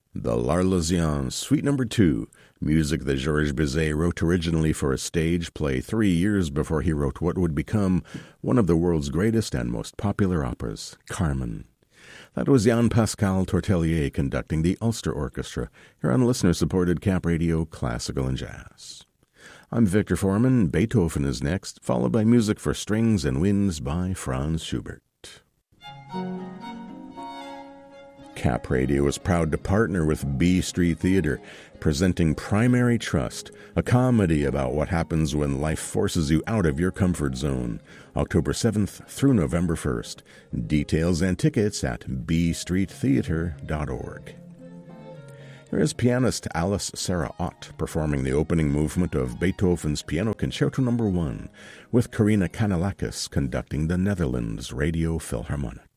The L'Arlésienne, Suite No. 2, music that Georges Bizet wrote originally for a stage play 3 years before he wrote what would become one of the world's greatest and most popular operas, Carmen. That was Jean-Pascal Tortelier conducting the Ulster Orchestra here on listener-supported Cap Radio Classical and Jazz. I'm Victor Foreman. Beethoven is next, followed by music for strings and winds by Franz Schubert. Cap Radio is proud to partner with B Street Theater, presenting Primary Trust, a comedy about what happens when life forces you out of your comfort zone, October 7th through November 1st. Details and tickets at bstreettheater.org. Here is pianist Alice Sarah Ott performing the opening movement of Beethoven's Piano Concerto No. 1, with Karina Kanellakis conducting the Netherlands Radio Philharmonic.